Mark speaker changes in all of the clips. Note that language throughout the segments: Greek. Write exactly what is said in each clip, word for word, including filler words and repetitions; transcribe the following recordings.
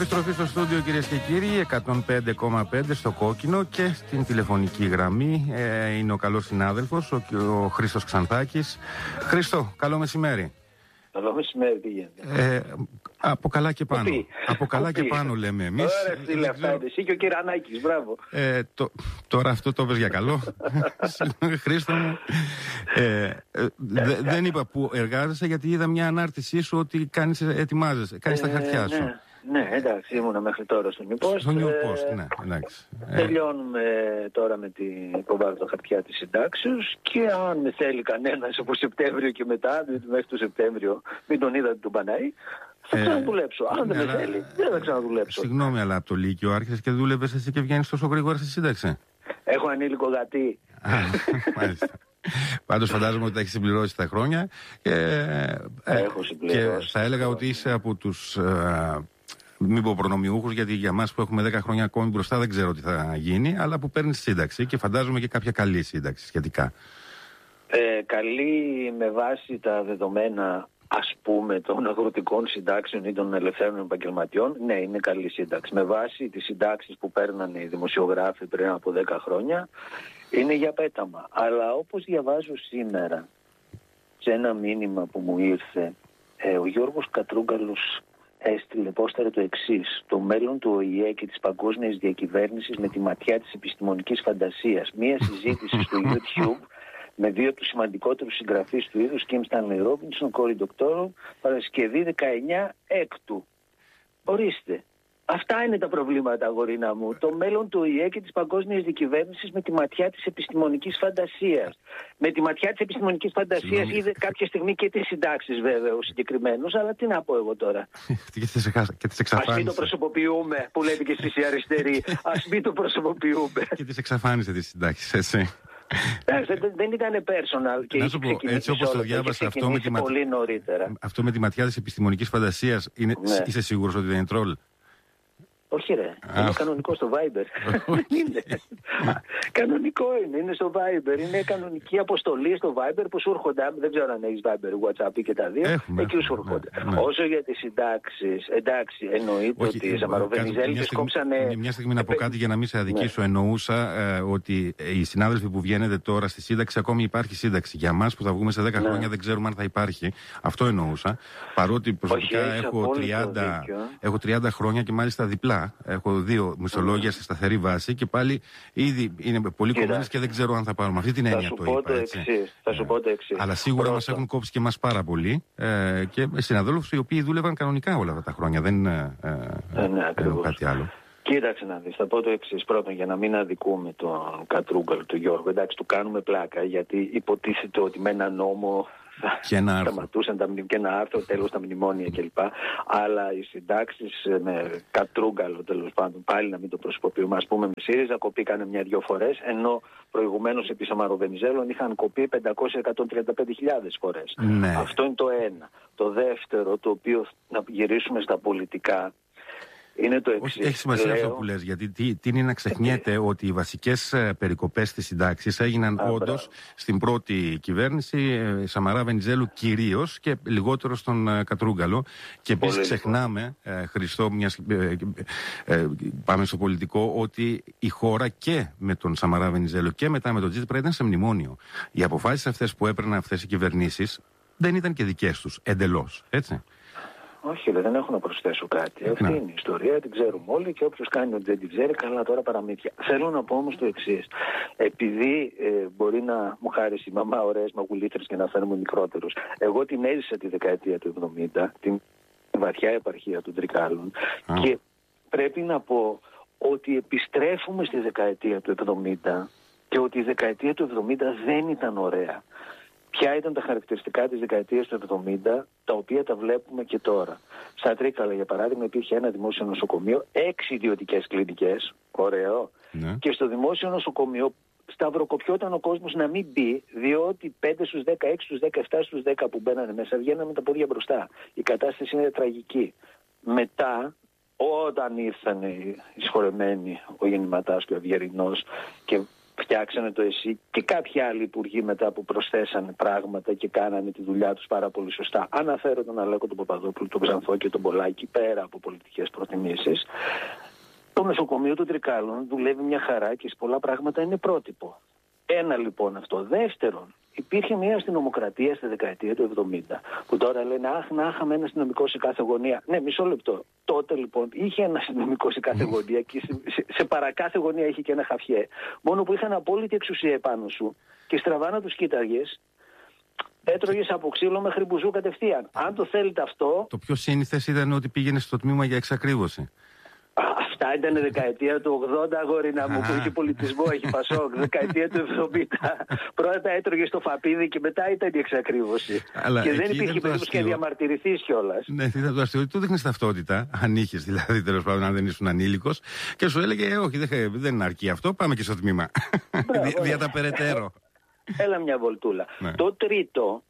Speaker 1: Επιστροφή στο στούντιο, κυρίες και κύριοι, εκατόν πέντε κόμμα πέντε στο κόκκινο, και στην τηλεφωνική γραμμή ε, είναι ο καλός συνάδελφος, ο, ο Χρήστος Ξανθάκης. Χρήστο, καλό μεσημέρι.
Speaker 2: Καλό μεσημέρι, τι γίνεται.
Speaker 1: Ε, από καλά και πάνω.
Speaker 2: Κουπί.
Speaker 1: Από καλά
Speaker 2: Κουπί.
Speaker 1: και πάνω λέμε εμείς.
Speaker 2: Ωραία, φίλε, αυτά είναι. Εσύ και ο Κυρανάκης, μπράβο.
Speaker 1: Ε, το, τώρα αυτό το πες για καλό. Χρήστο μου. Ε, ε, δε, δεν είπα που εργάζεσαι, γιατί είδα μια ανάρτησή σου ότι κάνεις, ετοιμάζεσαι, κάνεις ε, τα χαρτιά σου.
Speaker 2: Ναι. Ναι, εντάξει, ήμουνα μέχρι τώρα στο New Post.
Speaker 1: Στο New Post, ναι, εντάξει.
Speaker 2: Τελειώνουμε τώρα με την υποβάλλω τα χαρτιά της συντάξεως, και αν με θέλει κανένας από Σεπτέμβριο και μετά, μέχρι το Σεπτέμβριο, μην τον είδατε τον Παναή, θα ε, ξαναδουλέψω. Αν δεν με θέλει, δεν θα ξαναδουλέψω.
Speaker 1: Συγγνώμη, αλλά από το Λύκειο άρχισες και δούλευες εσύ και βγαίνεις τόσο γρήγορα στη σύνταξη.
Speaker 2: Έχω ανήλικο γατί.
Speaker 1: Μάλιστα. Πάντως φαντάζομαι ότι θα έχεις συμπληρώσει τα χρόνια. Και,
Speaker 2: Έχω συμπληρώσει.
Speaker 1: Και θα έλεγα ότι είσαι από τους... μην πω προνομιούχους, γιατί για μας που έχουμε δέκα χρόνια ακόμη μπροστά δεν ξέρω τι θα γίνει, αλλά που παίρνεις σύνταξη, και φαντάζομαι και κάποια καλή σύνταξη σχετικά.
Speaker 2: Ε, καλή με βάση τα δεδομένα, ας πούμε, των αγροτικών συντάξεων ή των ελευθέρων επαγγελματιών. Ναι, είναι καλή σύνταξη. Με βάση τις συντάξεις που παίρνανε οι δημοσιογράφοι πριν από δέκα χρόνια, είναι για πέταμα. Αλλά όπως διαβάζω σήμερα σε ένα μήνυμα που μου ήρθε, ε, ο Γιώργος Κατρούγκαλος έστειλε πόσταρε το εξής: το μέλλον του Ο Η Ε και της παγκόσμιας διακυβέρνησης με τη ματιά της επιστημονικής φαντασίας. Μία συζήτηση στο YouTube με δύο από τους σημαντικότερους συγγραφείς του είδους, Kim Stanley Robinson, Cory Doctorow, Παρασκευή δεκαεννιά Έκτου. Ορίστε. Αυτά είναι τα προβλήματα, αγορίνα μου. Το μέλλον του Ο Η Ε και της παγκόσμιας διακυβέρνησης με τη ματιά της επιστημονικής φαντασίας. Με τη ματιά της επιστημονικής φαντασίας είδε κάποια στιγμή και τις συντάξεις, βέβαια, ο συγκεκριμένος, αλλά τι να πω εγώ τώρα.
Speaker 1: Και τις εξαφάνισε.
Speaker 2: Ας μην το προσωποποιούμε, που λέτε και εσείς οι αριστεροί. Ας μην το προσωποποιούμε.
Speaker 1: Και τις εξαφάνισε τις συντάξεις, έτσι.
Speaker 2: Δεν ήταν personal και
Speaker 1: να πω, έτσι όπως το διάβασα αυτό με, τη ματ... αυτό με τη ματιά της επιστημονικής φαντασίας, είναι... ναι. Είσαι σίγουρος ότι δεν είναι τρόλ?
Speaker 2: Όχι ρε, είναι κανονικό στο Viber. είναι. Κανονικό είναι, είναι στο Viber. Είναι κανονική αποστολή στο Viber που σου έρχονται. Δεν ξέρω αν έχεις Viber, WhatsApp ή και τα δύο.
Speaker 1: Έχουμε,
Speaker 2: εκεί σου έρχονται. Ναι. Όσο για τις συντάξεις, εντάξει, εννοείται
Speaker 1: όχι,
Speaker 2: ότι οι Σαμαροβενιζέλη κόψανε.
Speaker 1: Μια στιγμή να πω κάτι για να μην σε αδικήσω. Ναι. Εννοούσα ε, ότι οι συνάδελφοι που βγαίνετε τώρα στη σύνταξη, ακόμη υπάρχει σύνταξη. Για μας που θα βγούμε σε δέκα ναι. χρόνια δεν ξέρουμε αν θα υπάρχει. Αυτό εννοούσα. Παρότι προσωπικά όχι, έχω, τριάντα, έχω τριάντα χρόνια και μάλιστα διπλά. Έχω δύο μισθολόγια mm. σε σταθερή βάση, και πάλι ήδη είναι πολύ κομμένες και δεν ξέρω αν θα πάρουμε. Αυτή την έννοια το είπα. Έτσι.
Speaker 2: Θα σου πω το εξής.
Speaker 1: Αλλά σίγουρα μας έχουν κόψει και εμάς πάρα πολύ, ε, και συναδέλφους οι οποίοι δούλευαν κανονικά όλα αυτά τα χρόνια. Δεν ε, ε,
Speaker 2: ναι,
Speaker 1: ε, κάτι άλλο.
Speaker 2: Κοίταξε να δεις, θα πω το εξής. Πρώτον, για να μην αδικούμε τον Κατρούγκαλο, τον Γιώργο, εντάξει, του κάνουμε πλάκα, γιατί υποτίθεται ότι με ένα νόμο
Speaker 1: και ένα άρθρο.
Speaker 2: Σταματούσαν τα, και ένα άρθρο, τέλος τα μνημόνια κλπ. Αλλά οι συντάξεις με Κατρούγκαλο, τέλος πάντων, πάλι να μην το προσωποποιούμε, ας πούμε με ΣΥΡΙΖΑ, κοπήκανε μια-δυο φορές, ενώ προηγουμένως επί Σαμαροβενιζέλων είχαν κοπεί πεντακόσιες με εκατόν τριάντα πέντε χιλιάδες φορές.
Speaker 1: Ναι.
Speaker 2: Αυτό είναι το ένα. Το δεύτερο, το οποίο να γυρίσουμε στα πολιτικά, είναι το εξής.
Speaker 1: Όχι, έχει σημασία λέω... αυτό που λες, γιατί τι, τι είναι να ξεχνιέται ότι οι βασικές ε, περικοπές στις συντάξεις έγιναν όντως στην πρώτη κυβέρνηση ε, Σαμαρά Βενιζέλου κυρίως, και λιγότερο στον ε, Κατρούγκαλο. Και επίσης ξεχνάμε, ε, Χριστό, μιας, ε, ε, πάμε στο πολιτικό, ότι η χώρα και με τον Σαμαρά Βενιζέλου και μετά με τον Τζίπρα ήταν σε μνημόνιο. Οι αποφάσεις αυτές που έπαιρναν αυτές οι κυβερνήσεις δεν ήταν και δικές τους εντελώς, έτσι.
Speaker 2: Όχι, δεν έχω να προσθέσω κάτι. Αυτή είναι η ιστορία, την ξέρουμε όλοι, και όποιος κάνει ότι δεν την ξέρει, καλά τώρα παραμύθια. Θέλω να πω όμως το εξής. Επειδή ε, μπορεί να μου χάρει η μαμά ωραίες μαγουλήθρες και να φαίνομαι μικρότερος. Εγώ την έζησα τη δεκαετία του εβδομήντα, την βαθιά επαρχία των Τρικάλων, mm. και πρέπει να πω ότι επιστρέφουμε στη δεκαετία του εβδομήντα και ότι η δεκαετία του εβδομήντα δεν ήταν ωραία. Ποια ήταν τα χαρακτηριστικά της δεκαετίας του εβδομήντα, τα οποία τα βλέπουμε και τώρα. Στα Τρίκαλα, για παράδειγμα, υπήρχε ένα δημόσιο νοσοκομείο, έξι ιδιωτικές κλινικές, ωραίο, ναι. Και στο δημόσιο νοσοκομείο σταυροκοπιόταν ο κόσμος να μην μπει, διότι πέντε στους δέκα, έξι στους δέκα, επτά στους δέκα που μπαίνανε μέσα βγαίνανε με τα πόδια μπροστά. Η κατάσταση είναι τραγική. Μετά, όταν ήρθαν οι σχολεμένοι, ο Γεννηματάς και ο Αυγερινός, και φτιάξανε το ΕΣΥ και κάποιοι άλλοι υπουργοί μετά που προσθέσανε πράγματα και κάνανε τη δουλειά τους πάρα πολύ σωστά. Αναφέρω τον Αλέκο, τον Παπαδόπουλο, τον Ξανθό και τον Πολάκη, πέρα από πολιτικές προτιμήσεις. Το νοσοκομείο του Τρικάλων δουλεύει μια χαρά και σε πολλά πράγματα είναι πρότυπο. Ένα λοιπόν αυτό. Δεύτερον, υπήρχε μια αστυνομοκρατία στη δεκαετία του εβδομήντα που τώρα λένε αχ, να είχαμε ένα αστυνομικό σε κάθε γωνία. Ναι, μισό λεπτό. Τότε λοιπόν είχε ένα αστυνομικό σε κάθε γωνία και σε, σε, σε παρακάθε γωνία είχε και ένα χαφιέ. Μόνο που είχαν απόλυτη εξουσία επάνω σου και στραβάνα τους κοίταγες. Έτρωγες από ξύλο μέχρι μπουζού κατευθείαν. Αν το θέλετε αυτό.
Speaker 1: Το πιο σύνηθες ήταν ότι πήγαινε στο τμήμα για εξακρίβωση.
Speaker 2: Αυτά ήταν δεκαετία του ογδόντα, αγόρινα μου, που είχε πολιτισμό, έχει Πασόκ. Δεκαετία του εβδομήντα. Πρώτα έτρωγε στο φαπίδι και μετά ήταν η εξακρίβωση. Αλλά και δεν υπήρχε περίπτωση και διαμαρτυρηθεί κιόλα.
Speaker 1: Ναι, ήταν το αστείο. Του δείχνει ταυτότητα, αν είχε δηλαδή, τέλος πάντων, αν δεν ήσουν ανήλικος, και σου έλεγε όχι, δεν, δεν αρκεί αυτό, πάμε και στο τμήμα. Δια τα περαιτέρω.
Speaker 2: Έλα μια βολτούλα. Ναι. Το τρίτο,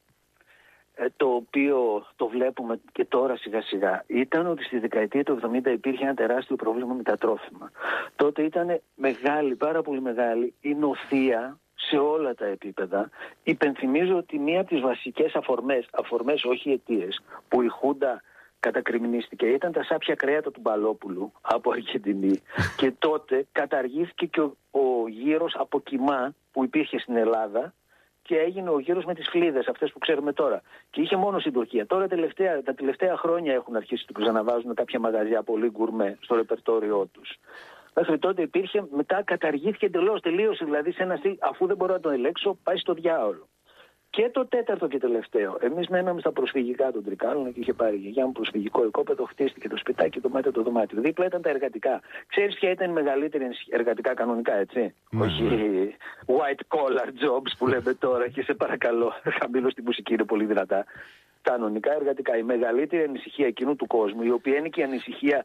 Speaker 2: το οποίο το βλέπουμε και τώρα σιγά σιγά, ήταν ότι στη δεκαετία του εβδομήντα υπήρχε ένα τεράστιο πρόβλημα με τα τρόφιμα. Τότε ήταν μεγάλη, πάρα πολύ μεγάλη η νοθεία σε όλα τα επίπεδα. Υπενθυμίζω ότι μία από τις βασικές αφορμές, αφορμές όχι αιτίες, που η Χούντα κατακριμνίστηκε ήταν τα σάπια κρέατα του Μπαλόπουλου από Αργεντινή. Και τότε καταργήθηκε και ο, ο γύρος από κιμά που υπήρχε στην Ελλάδα και έγινε ο γύρος με τις φλίδες, αυτές που ξέρουμε τώρα. Και είχε μόνο στην Τουρκία. Τώρα τελευταία, τα τελευταία χρόνια έχουν αρχίσει να ξαναβάζουν κάποια μαγαζιά πολύ γκουρμέ στο ρεπερτόριό τους. Μέχρι τότε υπήρχε, μετά καταργήθηκε εντελώς, τελείωσε δηλαδή σε ένα στυλ, αφού δεν μπορώ να το ελέγξω, πάει στο διάολο. Και το τέταρτο και τελευταίο. Εμείς μέναμε στα προσφυγικά των Τρικάλων και είχε πάρει η γιαγιά μου προσφυγικό οικόπεδο, χτίστηκε το σπιτάκι, το μάτι, το δωμάτιο. Δίπλα ήταν τα εργατικά. Ξέρεις ποια ήταν η μεγαλύτερη εργατικά κανονικά, έτσι? Mm. Όχι white collar jobs που λέμε τώρα και σε παρακαλώ, χαμήλω στη μουσική, είναι πολύ δυνατά. Κανονικά εργατικά. Η μεγαλύτερη ανησυχία εκείνου του κόσμου, η οποία είναι και η ανησυχία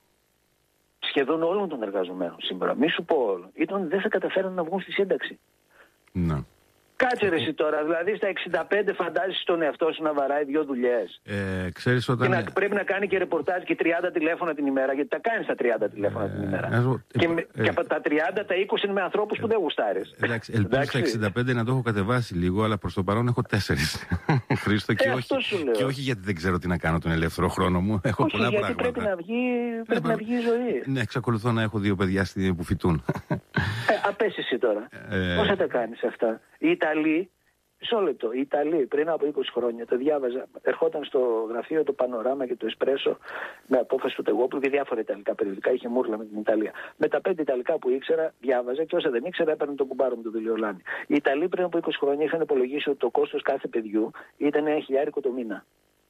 Speaker 2: σχεδόν όλων των εργαζομένων σήμερα, μη σου πω όλων, ήταν δεν θα καταφέραν να βγουν στη σύνταξη.
Speaker 1: Mm.
Speaker 2: Κάτσε ρε εσύ τώρα, δηλαδή στα εξήντα πέντε φαντάζεσαι τον εαυτό σου να βαράει δύο δουλειές.
Speaker 1: Ε, ξέρεις όταν...
Speaker 2: Και να, πρέπει να κάνει και ρεπορτάζ και τριάντα τηλέφωνα την ημέρα, γιατί τα κάνει τα τριάντα τηλέφωνα ε, την ημέρα. Ε, και, με, ε, και από τα τριάντα, τα είκοσι είναι με ανθρώπους ε, που δεν γουστάρεις.
Speaker 1: Εντάξει, ελπίζω στα εξήντα πέντε να το έχω κατεβάσει λίγο, αλλά προς το παρόν έχω τέσσερις. Χρήστο, και, ε, όχι, και όχι γιατί δεν ξέρω τι να κάνω τον ελεύθερο χρόνο μου. Έχω
Speaker 2: όχι,
Speaker 1: πολλά
Speaker 2: γιατί
Speaker 1: πράγματα.
Speaker 2: Πρέπει να βγει, πρέπει ε, να βγει η ζωή.
Speaker 1: Ναι, εξακολουθώ να έχω δύο παιδιά που φοιτούν.
Speaker 2: Ε, απες εσύ τώρα. Ε, Πώς θα τα κάνεις αυτά? Οι Ιταλοί. Μισό λεπτό. Οι Ιταλοί πριν από είκοσι χρόνια το διάβαζα. Ερχόταν στο γραφείο το Πανοράμα και το Εσπρέσο με απόφαση του Τεγόπουλου και διάφορα ιταλικά περιοδικά. Είχε μούρλα με την Ιταλία. Με τα πέντε ιταλικά που ήξερα, διάβαζα και όσα δεν ήξερα έπαιρνε τον κουμπάρο με το Δηλιολάνη. Οι Ιταλοί πριν από είκοσι χρόνια είχαν υπολογίσει ότι το κόστος κάθε παιδιού ήταν ένα χιλιάρικο το μήνα.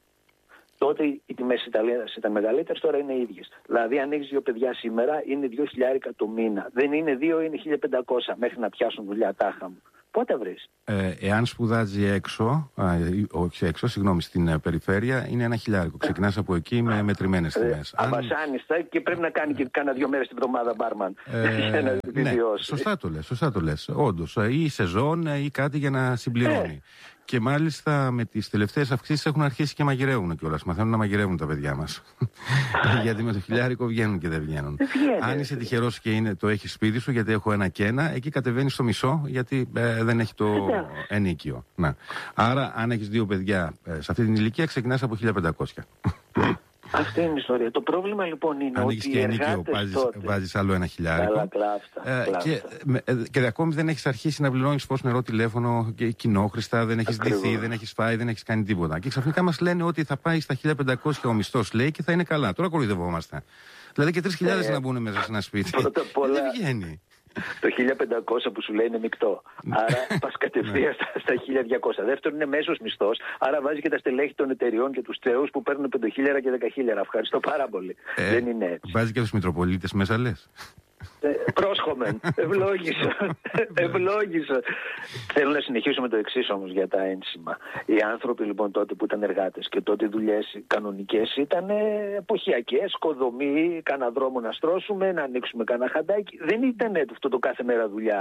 Speaker 2: Τότε οι τιμές της Ιταλίας ήταν μεγαλύτερες, τώρα είναι ίδιες. Δηλαδή, αν έχεις δύο παιδιά σήμερα, είναι δύο χιλιάρικα το μήνα. Δεν είναι δύο, είναι χίλια πεντακόσια μέχρι να πιάσουν δουλειά τάχα μου. Πότε βρεις?
Speaker 1: Ε, εάν σπουδάζει έξω, α, όχι έξω, συγγνώμη, στην ε, περιφέρεια, είναι ένα χιλιάρικο. Ξεκινάς από εκεί με μετρημένες τιμές.
Speaker 2: Ε, Αβασάνιστα Αν... και πρέπει να κάνει και κάνα δύο μέρες την εβδομάδα μπάρμαν. Ε, για να
Speaker 1: ναι, σωστά το λες, σωστά το λες. Όντως, ή σεζόν ή κάτι για να συμπληρώνει. Ε. Και μάλιστα με τις τελευταίες αυξήσεις έχουν αρχίσει και μαγειρεύουν κιόλας. Μαθαίνουν να μαγειρεύουν τα παιδιά μας. Γιατί με το χιλιάρικο βγαίνουν και δεν βγαίνουν. Αν είσαι τυχερός και είναι, το έχεις σπίτι σου, γιατί έχω ένα και ένα, εκεί κατεβαίνει στο μισό, γιατί ε, δεν έχει το ενίκιο. Να. Άρα, αν έχεις δύο παιδιά ε, σε αυτή την ηλικία, ξεκινάς από χίλια πεντακόσια.
Speaker 2: Αυτή είναι η ιστορία. Το πρόβλημα λοιπόν είναι
Speaker 1: αν ότι οι εργάτες τότε... βάζεις άλλο ένα χιλιάρικο.
Speaker 2: Καλά, κλάφτα,
Speaker 1: ε,
Speaker 2: κλάφτα.
Speaker 1: Και, και ακόμη δεν έχεις αρχίσει να πληρώνεις φως, νερό, τηλέφωνο και κοινόχρηστα, δεν έχεις ντυθεί, δεν έχεις φάει, δεν έχεις κάνει τίποτα. Και ξαφνικά μας λένε ότι θα πάει στα χίλια πεντακόσια ο μισθός, λέει, και θα είναι καλά. Τώρα κοροϊδευόμαστε. Δηλαδή και τρεις χιλιάδες ε, να μπουν μέσα σε ένα σπίτι.
Speaker 2: Πολλά...
Speaker 1: δεν βγαίνει.
Speaker 2: Το χίλια πεντακόσια που σου λέει είναι μεικτό. Άρα πας κατευθείαν στα χίλια διακόσια. Δεύτερον, είναι μέσος μισθός. Άρα βάζει και τα στελέχη των εταιριών και τους θεούς που παίρνουν πέντε χιλιάδες και δέκα χιλιάδες. Ευχαριστώ πάρα πολύ. Ε, Δεν είναι έτσι.
Speaker 1: Βάζει και τους Μητροπολίτες μέσα, λες.
Speaker 2: Ε, πρόσχομεν. Ευλόγησα. Ευλόγησα. Θέλω να συνεχίσω με το εξής όμως για τα ένσημα. Οι άνθρωποι λοιπόν τότε που ήταν εργάτες και τότε οι δουλειές κανονικές ήταν εποχιακές, οικοδομή, κάνα δρόμο να στρώσουμε, να ανοίξουμε κάνα χαντάκι. Δεν ήταν αυτό το κάθε μέρα δουλειά.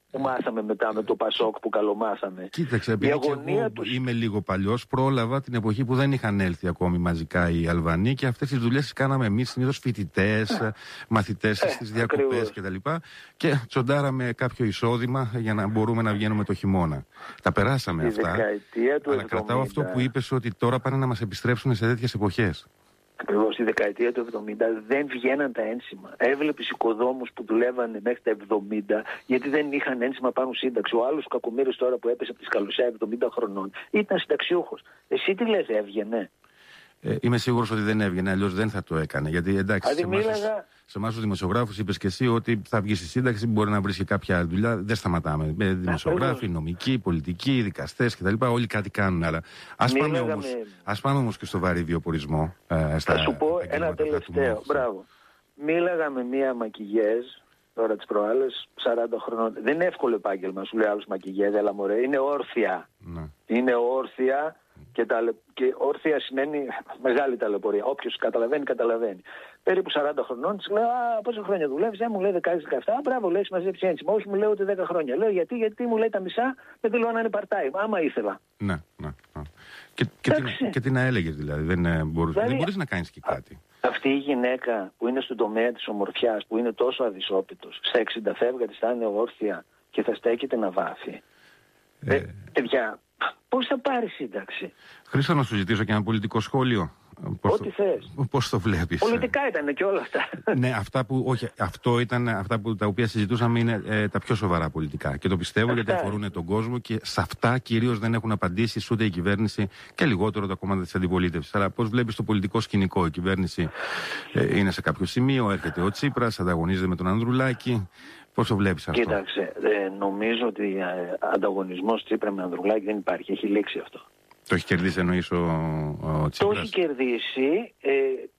Speaker 2: που μάθαμε μετά με το Πασόκ που καλομάθαμε.
Speaker 1: Κοίταξε, επειδή και εγώ τους... είμαι λίγο παλιός, πρόλαβα την εποχή που δεν είχαν έλθει ακόμη μαζικά οι Αλβανοί και αυτές τις δουλειές τις κάναμε εμείς συνήθως φοιτητές, ε, μαθητές ε, στις διακοπές κτλ. Και, και τσοντάραμε κάποιο εισόδημα για να μπορούμε να βγαίνουμε το χειμώνα. Τα περάσαμε
Speaker 2: Τη
Speaker 1: αυτά. Αλλά
Speaker 2: εβδομήντα.
Speaker 1: κρατάω αυτό που είπες, ότι τώρα πάνε να μας επιστρέψουν σε τέτοιες εποχές.
Speaker 2: Ακριβώς, στη δεκαετία του εβδομήντα δεν βγαίναν τα ένσημα. Έβλεπες οικοδόμους που δουλεύανε μέχρι τα εβδομήντα, γιατί δεν είχαν ένσημα πάνω σύνταξη. Ο άλλος κακομοίρης τώρα που έπεσε από τη σκαλωσιά εβδομήντα χρονών ήταν συνταξιούχος. Εσύ τι λες, έβγαινε?
Speaker 1: Ε, είμαι σίγουρος ότι δεν έβγαινε, αλλιώς δεν θα το έκανε. Γιατί εντάξει, σε εμάς, μίλαγα... σε εμάς τους δημοσιογράφους είπες και εσύ ότι θα βγει στη σύνταξη, μπορεί να βρει και κάποια δουλειά. Δεν σταματάμε. Ε, δημοσιογράφοι, νομικοί, πολιτικοί, δικαστές κτλ. Όλοι κάτι κάνουν. Αλλά ας πάμε όμως, με... ας πάμε όμως και στο βαρύ βιοπορισμό. Ε, στα
Speaker 2: θα σου πω ένα τελευταίο. Μπράβο. Μίλαγα με μία μακιγιέζ τώρα τις προάλλες, σαράντα χρονών. Δεν είναι εύκολο επάγγελμα, σου λέει άλλος μακιγιέζ, αλλά μωρέ, είναι όρθια. Ναι. Είναι όρθια. Και, ταλε... και όρθια σημαίνει μεγάλη ταλαιπωρία. Όποιος καταλαβαίνει, καταλαβαίνει. Περίπου σαράντα χρονών της λέω: Α, πόσα χρόνια δουλεύεις? Ε, μου λέει δεκαέξι δεκαεπτά. Μπράβο, λέει, μαζέψει ένσημα. Όχι, μου λέει ότι δέκα χρόνια. Λέω: Γιατί, γιατί μου λέει τα μισά, με δηλώνω να είναι part-time. Άμα ήθελα.
Speaker 1: Ναι, ναι. ναι. Και, και, τι, και τι να έλεγες δηλαδή, δεν, μπορείς, δηλαδή, δεν μπορείς να κάνεις και κάτι. Α,
Speaker 2: αυτή η γυναίκα που είναι στον τομέα της ομορφιάς, που είναι τόσο αδυσόπιτος, στα εξήντα φεύγα της θα είναι όρθια και θα στέκεται να βάφει. Ε, ε, παιδιά. Πώς θα πάρει σύνταξη?
Speaker 1: Χρήστο, να σου ζητήσω και ένα πολιτικό σχόλιο. Πώς
Speaker 2: Ό,τι
Speaker 1: το,
Speaker 2: θες.
Speaker 1: Πώς το βλέπεις?
Speaker 2: Πολιτικά ήταν και όλα αυτά.
Speaker 1: Ναι, αυτά που, όχι, αυτό ήταν αυτά που, τα οποία συζητούσαμε είναι ε, τα πιο σοβαρά πολιτικά. Και το πιστεύω αυτά, γιατί αφορούν τον κόσμο και σε αυτά κυρίως δεν έχουν απαντήσει ούτε η κυβέρνηση και λιγότερο τα κόμματα της αντιπολίτευσης. Αλλά πώς βλέπεις το πολιτικό σκηνικό? Η κυβέρνηση ε, είναι σε κάποιο σημείο, έρχεται ο Τσίπρας, ανταγωνίζεται με τον Ανδρουλάκη. Πώς το βλέπεις αυτό?
Speaker 2: Κοίταξε, ε, νομίζω ότι ε, ανταγωνισμός Τσίπρα με Ανδρουλάκη δεν υπάρχει. Έχει λήξει αυτό.
Speaker 1: Το έχει κερδίσει εννοείς ο, ο Τσίπρας?
Speaker 2: Το έχει κερδίσει ε,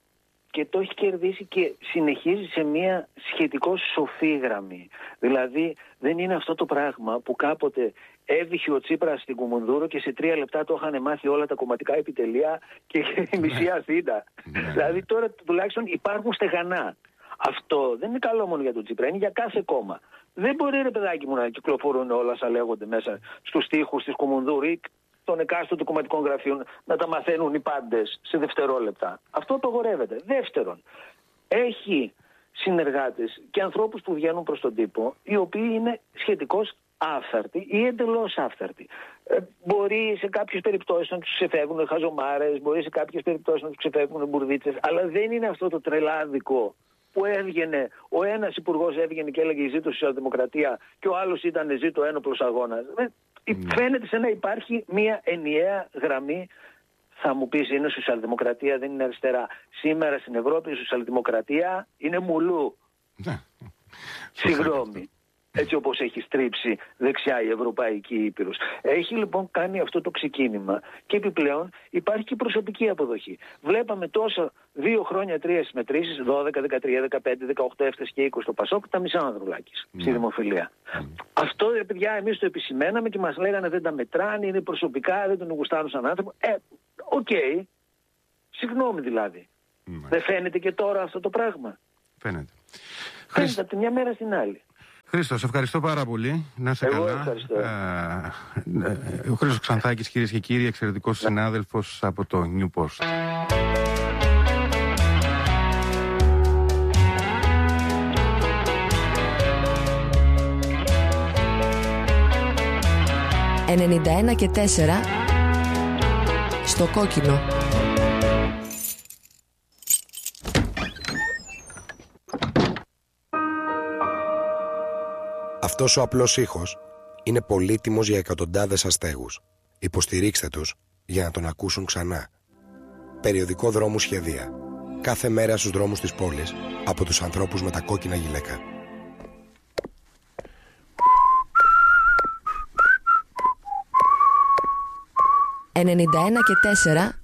Speaker 2: και το έχει κερδίσει και συνεχίζει σε μια σχετικώς σοφή γραμμή. Δηλαδή δεν είναι αυτό το πράγμα που κάποτε έβηχε ο Τσίπρας στην Κουμουνδούρο και σε τρία λεπτά το είχαν μάθει όλα τα κομματικά επιτελεία και η μισή Αθήνα. Δηλαδή τώρα τουλάχιστον υπάρχουν στεγανά. Αυτό δεν είναι καλό μόνο για τον Τσίπρα, είναι για κάθε κόμμα. Δεν μπορεί, ρε παιδάκι μου, να κυκλοφορούν όλα σαν λέγονται μέσα στους τοίχους της Κουμουνδούρου ή των εκάστοτε κομματικών γραφείων να τα μαθαίνουν οι πάντες σε δευτερόλεπτα. Αυτό απαγορεύεται. Δεύτερον, έχει συνεργάτες και ανθρώπους που βγαίνουν προς τον τύπο, οι οποίοι είναι σχετικώς άφθαρτοι ή εντελώς άφθαρτοι. Ε, μπορεί σε κάποιες περιπτώσεις να τους ξεφεύγουν χαζομάρες, μπορεί σε κάποιες περιπτώσεις να τους ξεφεύγουν μπουρδίτσες, αλλά δεν είναι αυτό το τρελάδικο που έβγαινε, ο ένας υπουργός έβγαινε και έλεγε ζήτω σοσιαλδημοκρατία και ο άλλος ήταν ζήτω ένοπλος αγώνας. Mm. Φαίνεται σε να υπάρχει μια ενιαία γραμμή. Θα μου πεις, είναι σοσιαλδημοκρατία, δεν είναι αριστερά. Σήμερα στην Ευρώπη η σοσιαλδημοκρατία είναι μουλού. Συγγνώμη. Έτσι όπως έχει στρίψει δεξιά η Ευρωπαϊκή Ήπειρος. Έχει λοιπόν κάνει αυτό το ξεκίνημα και επιπλέον υπάρχει και προσωπική αποδοχή. Βλέπαμε τόσα δύο χρόνια τρία συμμετρήσεις, δώδεκα, δεκατρία, δεκαπέντε, δεκαοκτώ, έφτασε και είκοσι το Πασόκ, τα μισά Ανδρουλάκης mm. στη δημοφιλία. Mm. Αυτό, ρε παιδιά, εμείς το επισημέναμε και μας λέγανε δεν τα μετράνε, είναι προσωπικά, δεν τον γουστάρουν σαν άνθρωπο. Ε, οκ. Okay. Συγγνώμη δηλαδή. Mm. Δεν φαίνεται και τώρα αυτό το πράγμα?
Speaker 1: Φαίνεται.
Speaker 2: Φαίνεται από τη μια μέρα στην άλλη.
Speaker 1: Χρήστο, σε ευχαριστώ πάρα πολύ. Να είσαι
Speaker 2: Εγώ
Speaker 1: καλά.
Speaker 2: Ευχαριστώ.
Speaker 1: Ε, ο Χρήστος Ξανθάκης, κυρίες και κύριοι, εξαιρετικός συνάδελφος από το New Post.
Speaker 3: ενενήντα ένα και τέσσερα στο κόκκινο.
Speaker 4: Αυτός ο απλός ήχος είναι πολύτιμος για εκατοντάδες αστέγους. Υποστηρίξτε τους για να τον ακούσουν ξανά. Περιοδικό δρόμου Σχεδία. Κάθε μέρα στους δρόμους της πόλης από τους ανθρώπους με τα κόκκινα γυλαίκα.
Speaker 3: ενενήντα ένα και τέσσερα